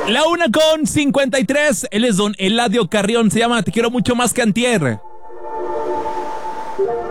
La 1:53. Él es don Eladio Carrión. Se llama Te quiero mucho más que antier.